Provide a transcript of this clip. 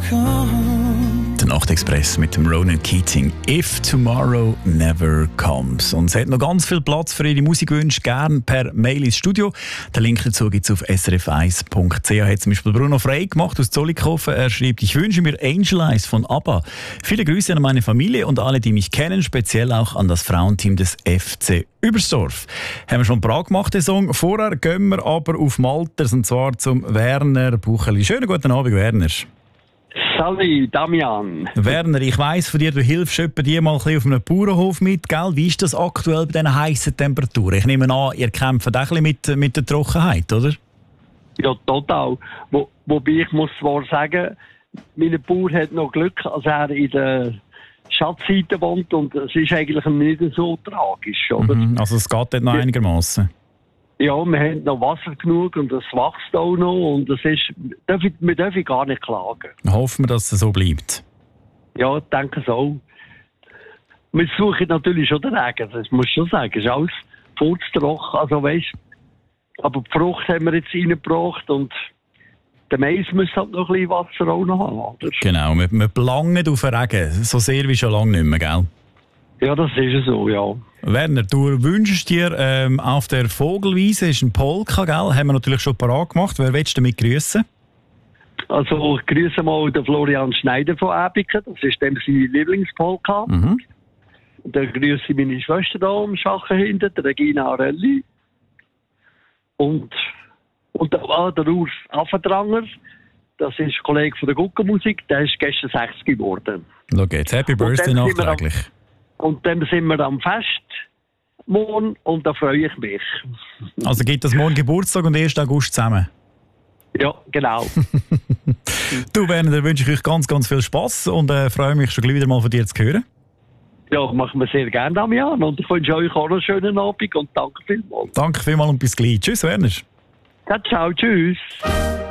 Der Nachtexpress mit dem Ronan Keating. If Tomorrow Never Comes. Und es hat noch ganz viel Platz für Ihre Musikwünsche. Gerne per Mail ins Studio. Den Link dazu gibt es auf srf1.ch. Hat zum Beispiel Bruno Frey gemacht aus Zollikofen. Er schreibt: Ich wünsche mir Angel Eyes von ABBA. Viele Grüße an meine Familie und alle, die mich kennen. Speziell auch an das Frauenteam des FC Übersdorf. Haben wir schon Prag gemacht, den Song. Vorher gehen wir aber auf Malters, und zwar zum Werner Bucheli. Schönen guten Abend, Werner. Salut, Damian. Werner, ich weiss von dir, du hilfst etwa die mal ein bisschen auf einem Bauernhof mit, gell? Wie ist das aktuell bei diesen heissen Temperaturen? Ich nehme an, ihr kämpft auch ein bisschen mit der Trockenheit, oder? Ja, total. Wobei ich muss zwar sagen, mein Bauer hat noch Glück, als er in der Schatzseite wohnt, und es ist eigentlich nicht so tragisch, oder? Also es geht dort noch einigermaßen. Ja, wir haben noch Wasser genug und es wächst auch noch, und wir dürfen gar nicht klagen. Hoffen wir, dass es so bleibt. Ja, ich denke so. Wir suchen natürlich schon den Regen, das muss ich schon sagen. Es ist alles furztrocken, also weißt, aber die Frucht haben wir jetzt reingebracht, und der Mais muss halt noch ein bisschen Wasser auch noch haben, oder? Genau, wir belangen auf den Regen, so sehr wie schon lange nicht mehr, gell? Ja, das ist so, ja. Werner, du wünschst dir auf der Vogelwiese, ist ein Polka, gell? Haben wir natürlich schon parat gemacht. Wer willst du damit grüßen? Also, ich grüße mal den Florian Schneider von Ebiken. Das ist dem seine Lieblingspolka. Dann grüße ich meine Schwester da am Schachen hinten, die Regina Arelli. Und der Urs Affendranger, das ist ein Kollege von der Guckenmusik, der ist gestern 60 geworden. Schau jetzt, Happy Birthday nachträglich. Und dann sind wir am Fest morgen, und da freue ich mich. Also gibt es morgen Geburtstag und 1. August zusammen? Ja, genau. Du, Werner, dann wünsche ich euch ganz, ganz viel Spass und freue mich schon gleich wieder mal von dir zu hören. Ja, machen wir sehr gerne, Damian. Und ich wünsche euch auch einen schönen Abend und danke vielmals. Danke vielmals und bis gleich. Tschüss, Werner. Ja, ciao, tschüss.